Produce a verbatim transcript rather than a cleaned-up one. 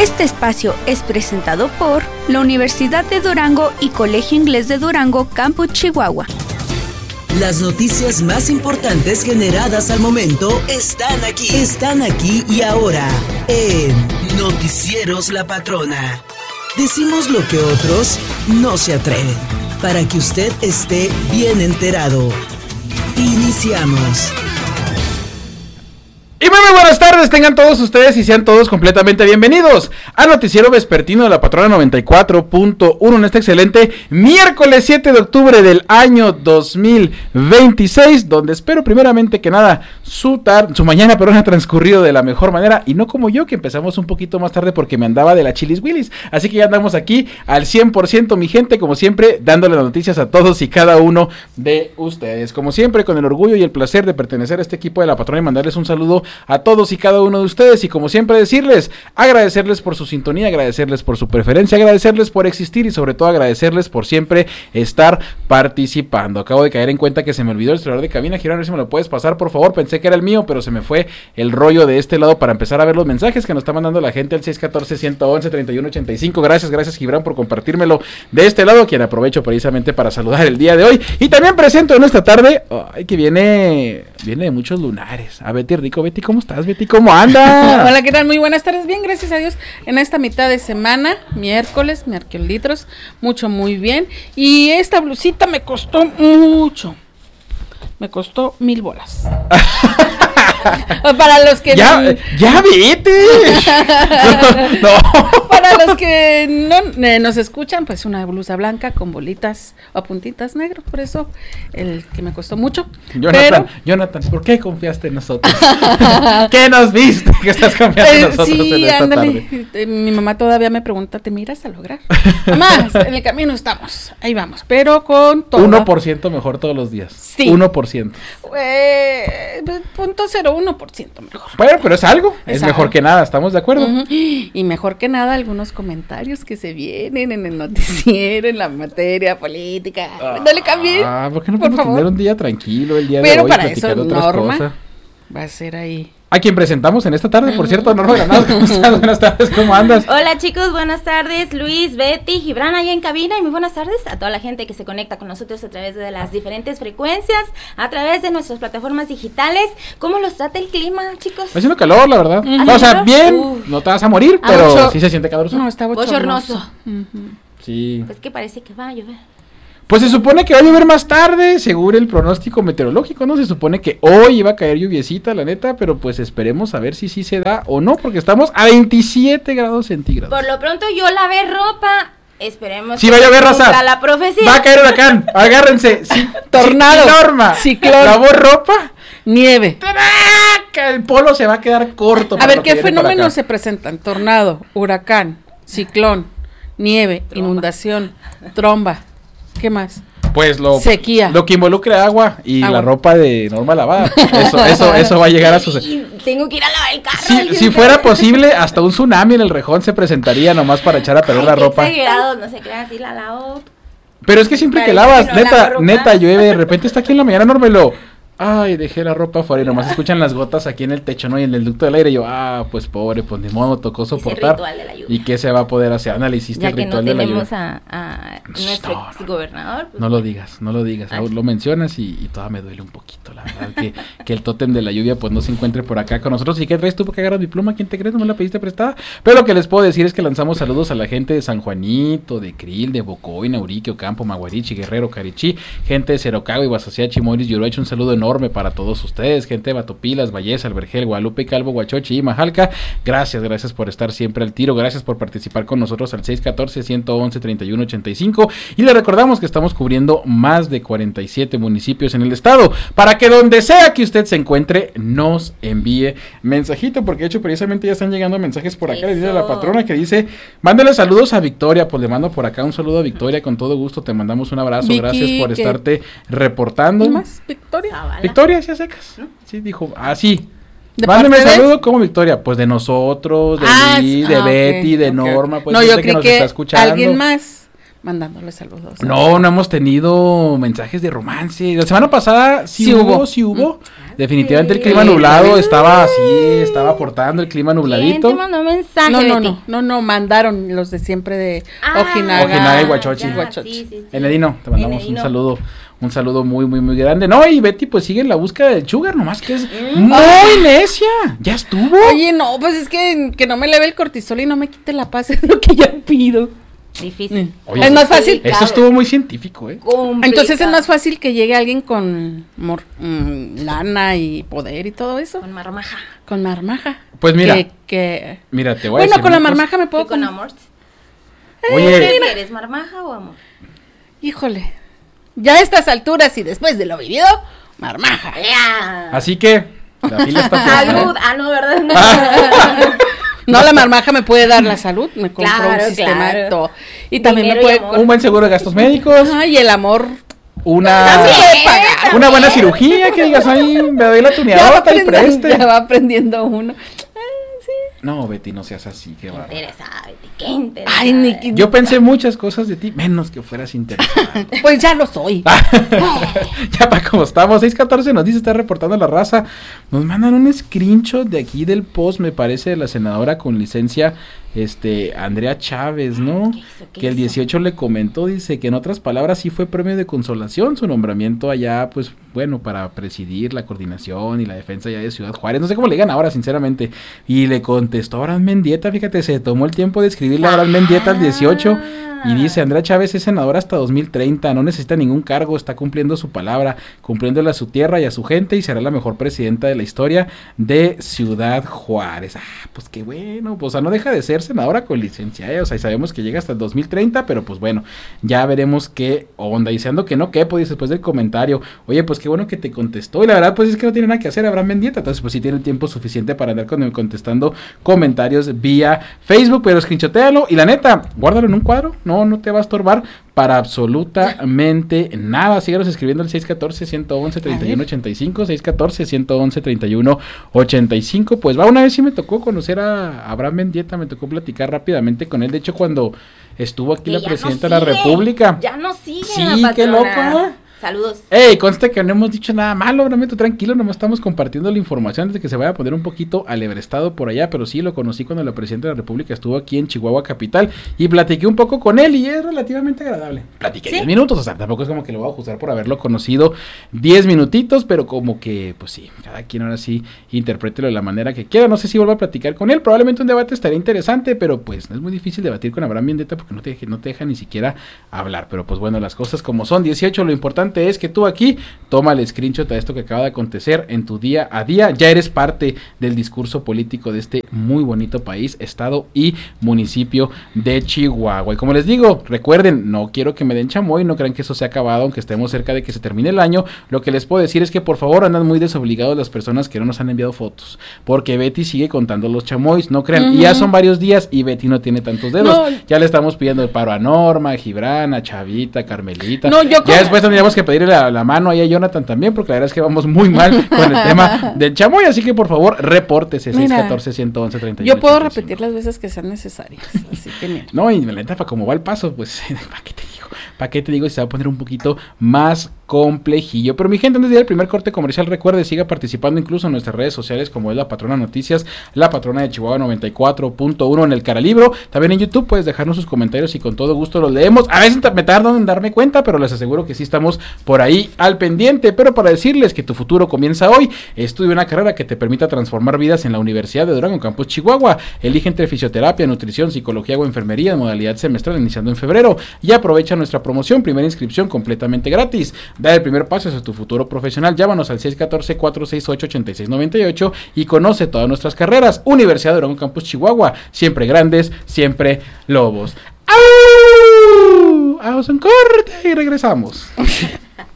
Este espacio es presentado por la Universidad de Durango y Colegio Inglés de Durango, Campus Chihuahua. Las noticias más importantes generadas al momento están aquí. Están aquí y ahora en Noticieros La Patrona. Decimos lo que otros no se atreven, para que usted esté bien enterado. Iniciamos. Y muy, muy buenas tardes, tengan todos ustedes y sean todos completamente bienvenidos al Noticiero Vespertino de La Patrona noventa y cuatro punto uno en este excelente miércoles siete de octubre del año dos mil veintiséis, donde espero primeramente que nada su, tar- su mañana perdón, ha transcurrido de la mejor manera y no como yo, que empezamos un poquito más tarde porque me andaba de la Chilis Willis. Así que ya andamos aquí al cien por ciento, mi gente, como siempre, dándole las noticias a todos y cada uno de ustedes. Como siempre, con el orgullo y el placer de pertenecer a este equipo de La Patrona y mandarles un saludo a todos y cada uno de ustedes, y como siempre decirles, agradecerles por su sintonía, agradecerles por su preferencia, agradecerles por existir y sobre todo agradecerles por siempre estar participando. Acabo de caer en cuenta que se me olvidó el celular de cabina. Girón, a ver si me lo puedes pasar, por favor. Pensé que era el mío, pero se me fue el rollo de este lado para empezar a ver los mensajes que nos está mandando la gente al seis uno cuatro, uno uno, treinta y uno ochenta y cinco. Gracias, gracias Gibran por compartírmelo de este lado, quien aprovecho precisamente para saludar el día de hoy. Y también presento en esta tarde, ay, que viene, viene de muchos lunares, a Betty Rico. Betty, ¿cómo estás? Betty, ¿cómo andas? Hola, ¿qué tal? Muy buenas tardes. Bien, gracias a Dios. En esta mitad de semana, miércoles, miércoles, mucho, muy bien. Y esta blusita me costó mucho. Me costó mil bolas. Para los que ya, no... ya vete. no, no. Para los que no eh, nos escuchan, pues una blusa blanca con bolitas o puntitas negro, por eso el que me costó mucho. Jonathan, pero... Jonathan, ¿por qué confiaste en nosotros? ¿Qué nos viste que estás confiando en Eh, nosotros sí, en esta ándale. tarde? Eh, Mi mamá todavía me pregunta, ¿te miras a lograr? Mamá, en el camino estamos, ahí vamos, pero con todo. uno por ciento mejor todos los días. Sí. uno por ciento. Eh, punto cero uno por ciento mejor. Bueno, pero es algo, es, Es mejor algo. que nada, ¿estamos de acuerdo? Uh-huh. Y mejor que nada, algunos comentarios que se vienen en el noticiero, en la materia política. Ah, No le cambien. Ah, ¿por qué no por podemos favor? tener un día tranquilo el día de Pero hoy? para platicar eso, otras Norma cosas? va a ser ahí. A quien presentamos en esta tarde, por cierto, Norma Granados, ¿cómo estás? Buenas tardes, ¿cómo andas? Hola chicos, buenas tardes, Luis, Betty, Gibran allá en cabina, y muy buenas tardes a toda la gente que se conecta con nosotros a través de las diferentes frecuencias, a través de nuestras plataformas digitales. ¿Cómo los trata el clima, chicos? Está haciendo calor, la verdad. ¿Hace O sea, calor? bien, Uf. no te vas a morir, Ah, pero bocho- sí se siente caloroso. No, está bochornoso. Bochornoso. Uh-huh. Sí. Pues que parece que va a llover. Pues se supone que va a llover más tarde, según el pronóstico meteorológico, ¿no? Se supone que hoy iba a caer lluviecita, la neta, pero pues esperemos a ver si sí se da o no, porque estamos a veintisiete grados centígrados. Por lo pronto yo lavé ropa, esperemos Sí, va a llover, cumpla raza. la profecía. Va a caer huracán, agárrense. Sí, Tornado. sí, Norma, Ciclón. lavó ropa. Nieve. ¡Traca! El polo se va a quedar corto. A para ver, lo que ¿qué viene por fenómenos acá. se presentan? Tornado, huracán, ciclón, nieve, inundación, tromba. ¿Qué más? Pues lo, Sequía. lo que involucra agua y Agua. la ropa de Norma lavada. Eso, eso, eso va a llegar a suceder. Y tengo que ir a lavar el carro. Si, si fuera posible, hasta un tsunami en el Rejón se presentaría nomás para echar a perder la ropa. Exagerados, no se crean, así la lavo. Pero es que siempre que Parece lavas, que no neta, lavo ropa. neta, llueve, de repente está aquí en la mañana, Norma, y lo, ay, dejé la ropa afuera y nomás escuchan las gotas aquí en el techo, ¿no? Y en el ducto del aire, y yo, ah, pues pobre, pues ni modo, tocó soportar. ritual de la lluvia. ¿Y qué se va a poder hacer? Ándale, hiciste Ya el que no ritual de la tenemos lluvia. a, a Shh, nuestro no, no, ex gobernador. Pues, No lo digas, no lo digas, Ay. lo mencionas y, y todavía me duele un poquito, la verdad, que, que el tótem de la lluvia pues no se encuentre por acá con nosotros. ¿Y qué traes tú para que agarras mi pluma? ¿Quién te crees? ¿No me la pediste prestada? Pero lo que les puedo decir es que lanzamos saludos a la gente de San Juanito, de Krill, de Bocoy, Naurique, Ocampo, Maguarichi, Guerrero, Carichí, gente de Cerocago, Iguazociachi, Moris, Yuruach, un saludo enorme para todos ustedes, gente de Batopilas, Valleza, Albergel, Guadalupe, Calvo, Huachochi y Majalca. Gracias, gracias por estar siempre al tiro, gracias por participar con nosotros al seis uno cuatro, uno uno, treinta y uno ochenta y cinco, y le recordamos que estamos cubriendo más de cuarenta y siete municipios en el estado, para que donde sea que usted se encuentre, nos envíe mensajito, porque de hecho precisamente ya están llegando mensajes por acá. Le dice la patrona que dice, mándale saludos a Victoria. Pues le mando por acá un saludo a Victoria, con todo gusto, te mandamos un abrazo, Vicky, gracias por ¿qué? estarte reportando. ¿Qué más? Victoria. Zavala. Victoria, sí a secas, ¿no? Sí, dijo, ah, sí. ¿De Mándeme parte de? saludo como Victoria, pues de nosotros, de Ah, Lee, sí, de ah, ok, Betty, de ok, Norma, ok. pues no, gente yo que creí nos que está escuchando. alguien más mandándole saludos. No, no hemos tenido mensajes de romance. La semana pasada sí, Sí hubo, hubo. sí hubo. Definitivamente el Sí. clima nublado estaba así, estaba aportando el clima ¿Quién nubladito. te mandó mensaje, No, no, Betty? no, no, no, mandaron los de siempre de Ah, Ojinaga. Ojinaga y Huachochi. ya, Huachochi. sí, sí, sí. Enedino, te mandamos Enedino. un saludo, un saludo muy, muy, muy grande. No, y Betty pues sigue en la búsqueda del sugar, nomás que es Mm. muy necia. Ya estuvo. Oye, no, pues es que, que no me eleve el cortisol y no me quite la paz, es lo que yo pido. Difícil. Oye, es más fácil. Eso estuvo muy científico, ¿eh? Complicado. Entonces es más fácil que llegue alguien con mor- mm, lana y poder y todo eso. Con marmaja. Con marmaja. Pues mira, Que, que- mira, te voy a Bueno, decir con la una cosa. marmaja me ¿Y puedo con com- amor? Oye, ¿Eres marmaja o amor? Híjole. Ya a estas alturas y después de lo vivido, marmaja. ¡Ya! así que la fila está puesta, ¿eh? Salud. Ah, no, ¿verdad? No. No, la marmaja me puede dar la salud, me compro Claro, un sistema claro. de todo. Y también Dinero me y puede... amor. Un buen seguro de gastos médicos, Ajá, y el amor. una, También, una buena también. cirugía, que digas ahí, me doy la Ya va, tuneadota y aprendiendo, preste. ya va aprendiendo uno. No, Betty, no seas así, qué Qué bárbaro. interesada, Betty, qué interesada. Ay, Niki. Yo pensé muchas cosas de ti, menos que fueras interesada. Pues ya lo soy. Ya para como estamos, seis catorce nos dice, está reportando la raza. Nos mandan un screenshot de aquí del post, me parece, de la senadora con licencia, este, Andrea Chávez, ¿no? ¿Qué hizo? ¿Qué Que el hizo? dieciocho le comentó, dice que en otras palabras sí fue premio de consolación su nombramiento allá, pues bueno, para presidir la coordinación y la defensa allá de Ciudad Juárez. No sé cómo le digan ahora, sinceramente. Y le contestó a Abraham Mendieta, fíjate, se tomó el tiempo de escribirle a Abraham Mendieta al dieciocho. Y dice, Andrea Chávez es senadora hasta dos mil treinta, no necesita ningún cargo, está cumpliendo su palabra, cumpliéndole a su tierra y a su gente y será la mejor presidenta de la historia de Ciudad Juárez. Ah, pues qué bueno, pues o sea, no deja de ser senadora con licencia, ¿eh? O sea, y sabemos que llega hasta el dos mil treinta, pero pues bueno, ya veremos qué onda. Diciendo que no quepo, dice después del comentario, oye, pues qué bueno que te contestó, y la verdad pues es que no tiene nada que hacer Abraham Mendieta, entonces pues sí tiene el tiempo suficiente para andar con, contestando comentarios vía Facebook, pero screenshotéalo y la neta, guárdalo en un cuadro. No, no te va a estorbar para absolutamente nada. Síganos escribiendo al seis uno cuatro, uno uno, tres uno ocho cinco, seis uno cuatro, uno uno, tres uno ocho cinco. Pues va, una vez sí me tocó conocer a Abraham Mendieta, me tocó platicar rápidamente con él. De hecho, cuando estuvo aquí Que la ya presidenta no de la sigue, República. Ya no sigue Sí, la qué patrona. loco, ¿eh? Saludos. Ey, conste que no hemos dicho nada malo, obviamente tranquilo, nomás estamos compartiendo la información antes de que se vaya a poner un poquito alebrestado por allá, pero sí lo conocí cuando la presidenta de la República estuvo aquí en Chihuahua capital y platiqué un poco con él y es relativamente agradable. Platiqué diez ¿Sí? minutos, o sea, tampoco es como que lo voy a juzgar por haberlo conocido diez minutitos, pero como que, pues sí, cada quien ahora sí interprételo de la manera que quiera. No sé si vuelvo a platicar con él, probablemente un debate estaría interesante, pero pues es muy difícil debatir con Abraham Mendieta porque no te, no te deja ni siquiera hablar, pero pues bueno, las cosas como son. Dieciocho, lo importante es que tú aquí toma el screenshot a esto que acaba de acontecer en tu día a día. Ya eres parte del discurso político de este muy bonito país, estado y municipio de Chihuahua. Y como les digo, recuerden, no quiero que me den chamoy, no crean que eso se ha acabado, aunque estemos cerca de que se termine el año. Lo que les puedo decir es que por favor andan muy desobligados las personas que no nos han enviado fotos, porque Betty sigue contando los chamoys, no crean, Uh-huh. y ya son varios días y Betty no tiene tantos dedos. No. Ya le estamos pidiendo el paro a Norma, a Gibran, a Chavita, a Carmelita. No, yo ya como- después tendríamos que pedirle la, la mano ahí a Jonathan también, porque la verdad es que vamos muy mal con el tema del chamoy, así que por favor, repórtese. Mira, seis uno cuatro, uno uno, tres uno Yo puedo ocho cinco. repetir las veces que sean necesarias. Así que mira. No, y la neta, para cómo va el paso, pues, ¿para qué te digo? ¿Para qué te digo si se va a poner un poquito más complejillo? Pero mi gente, antes de ir al primer corte comercial, recuerde, siga participando incluso en nuestras redes sociales, como es La Patrona Noticias, La Patrona de Chihuahua noventa y cuatro punto uno en el Caralibro. También en YouTube puedes dejarnos sus comentarios y con todo gusto los leemos. A veces me tardo en darme cuenta, pero les aseguro que sí estamos por ahí al pendiente. Pero para decirles que tu futuro comienza hoy, estudia una carrera que te permita transformar vidas en la Universidad de Durango, Campus Chihuahua. Elige entre fisioterapia, nutrición, psicología o enfermería en modalidad semestral iniciando en febrero. Y aprovecha nuestra promoción, primera inscripción completamente gratis. Da el primer paso hacia tu futuro profesional. Llámanos al seis uno cuatro, cuatro seis ocho, ocho seis nueve ocho y conoce todas nuestras carreras. Universidad de Durango, Campus Chihuahua. Siempre grandes, siempre lobos. ¡Au! Vamos a un corte y regresamos.